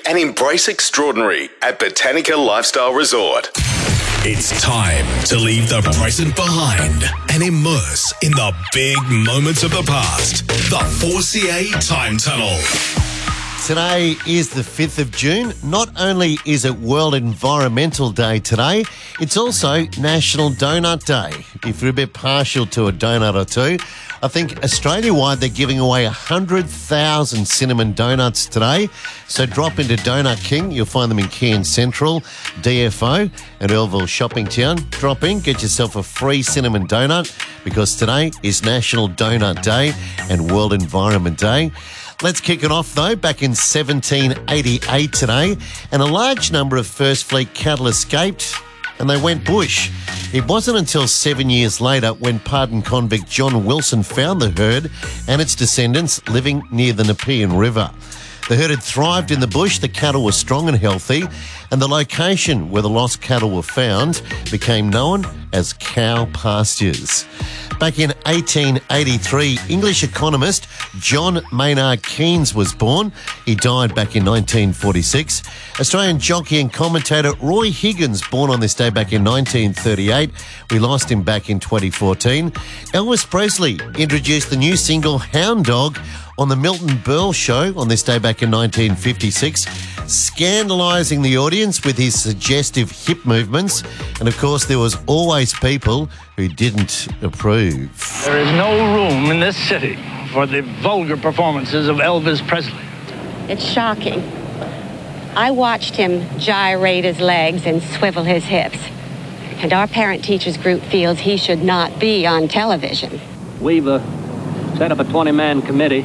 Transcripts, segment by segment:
and embrace extraordinary at Botanica Lifestyle Resort. It's time to leave the present behind and immerse in the big moments of the past. The 4CA Time Tunnel. Today is the 5th of June. Not only is it World Environmental Day today, it's also National Donut Day. If you're a bit partial to a donut or two, I think Australia-wide they're giving away 100,000 cinnamon donuts today. So drop into Donut King. You'll find them in Cairns Central, DFO and Earlville Shopping Town. Drop in, get yourself a free cinnamon donut because today is National Donut Day and World Environment Day. Let's kick it off, though, back in 1788 today, and a large number of First Fleet cattle escaped and they went bush. It wasn't until 7 years later when pardoned convict John Wilson found the herd and its descendants living near the Nepean River. The herd had thrived in the bush, the cattle were strong and healthy, and the location where the lost cattle were found became known as cow pastures. Back in 1883, English economist John Maynard Keynes was born. He died back in 1946. Australian jockey and commentator Roy Higgins, born on this day back in 1938. We lost him back in 2014. Elvis Presley introduced the new single Hound Dog on the Milton Berle Show on this day back in 1956, scandalising the audience with his suggestive hip movements. And of course, there was always people who didn't approve. There is no room in this city for the vulgar performances of Elvis Presley. It's shocking. I watched him gyrate his legs and swivel his hips. And our parent-teachers group feels he should not be on television. We've set up a 20-man committee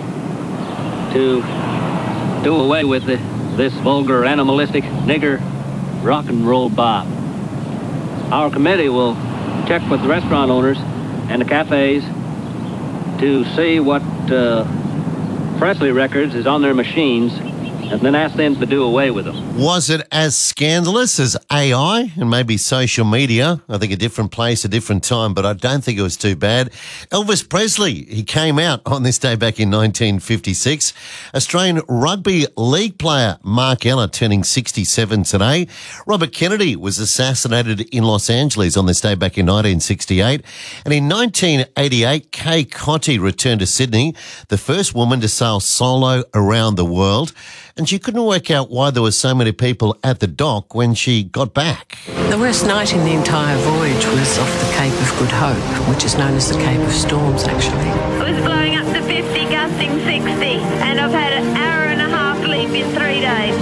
to do away with this vulgar, animalistic, nigger rock and roll bop. Our committee will check with the restaurant owners and the cafes to see what Presley records is on their machines and then ask them to do away with them. Was it as scandalous as AI and maybe social media? I think a different place, a different time, but I don't think it was too bad. Elvis Presley, he came out on this day back in 1956. Australian rugby league player Mark Ella turning 67 today. Robert Kennedy was assassinated in Los Angeles on this day back in 1968. And in 1988, Kay Cottee returned to Sydney, the first woman to sail solo around the world. And she couldn't work out why there were so many people at the dock when she got back. The worst night in the entire voyage was off the Cape of Good Hope, which is known as the Cape of Storms, actually. It was blowing up to 50, gusting 60, and I've had an hour and a half leap in 3 days.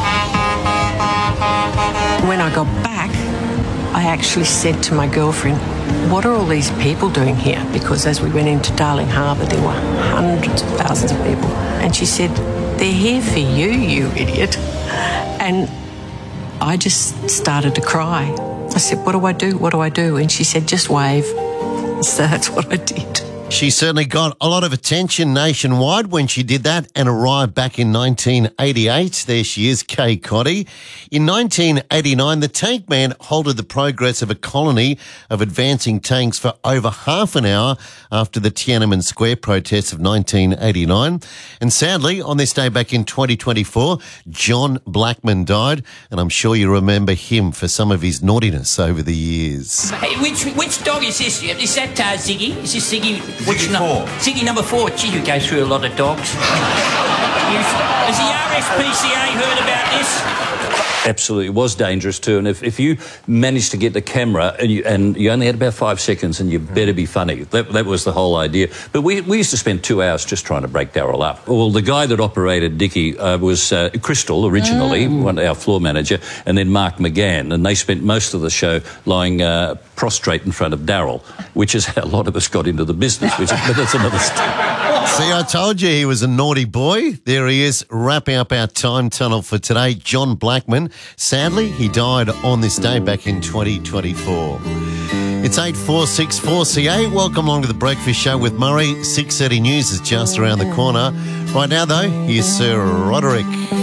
When I got back, I actually said to my girlfriend, what are all these people doing here? Because as we went into Darling Harbour, there were hundreds of thousands of people. And she said, they're here for you, you idiot. And I just started to cry. I said, what do I do? What do I do? And she said, just wave. So that's what I did. She certainly got a lot of attention nationwide when she did that and arrived back in 1988. There she is, Kay Cottee. In 1989, the tank man halted the progress of a colony of advancing tanks for over half an hour after the Tiananmen Square protests of 1989. And sadly, on this day back in 2024, John Blackman died, and I'm sure you remember him for some of his naughtiness over the years. Hey, which dog is this? Is that Ziggy? Is this Ziggy? Ziggy 4. Ziggy number 4. Gee, you go through a lot of dogs. Has the RSPCA heard about this? Absolutely, it was dangerous too. And if you managed to get the camera and you only had about 5 seconds and you better be funny, that was the whole idea. But we used to spend 2 hours just trying to break Daryl up. Well, the guy that operated Dickie was Crystal originally, our floor manager, and then Mark McGann, and they spent most of the show lying prostrate in front of Daryl, which is how a lot of us got into the business, but that's another story. See, I told you he was a naughty boy. There he is, wrapping up our time tunnel for today, John Blackman. Sadly, he died on this day back in 2024. It's 8:46 CA. Welcome along to the Breakfast Show with Murray. 6:30 News is just around the corner. Right now, though, here's Sir Roderick.